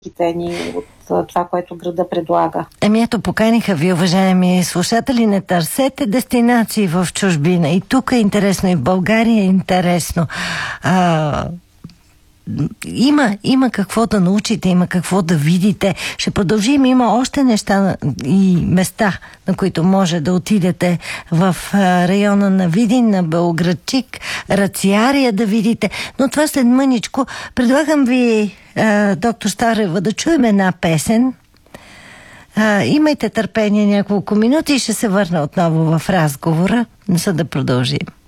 ни от това, което града предлага. Ето, поканиха ви, уважаеми слушатели, не търсете дестинации в чужбина. И тук е интересно, и в България е интересно. Има какво да научите, има какво да видите. Ще продължим, има още неща и места, на които може да отидете в района на Видин, на Белоградчик, Рациария да видите. Но това след мъничко. Предлагам ви, доктор Старева, да чуем една песен. Имайте търпение няколко минути и ще се върна отново в разговора, за да продължим.